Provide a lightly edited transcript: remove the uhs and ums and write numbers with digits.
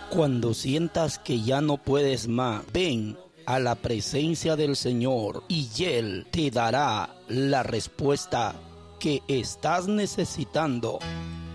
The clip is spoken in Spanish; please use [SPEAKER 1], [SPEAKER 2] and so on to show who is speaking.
[SPEAKER 1] Cuando sientas que ya no puedes más, ven a la presencia del Señor y Él te dará la respuesta que estás necesitando.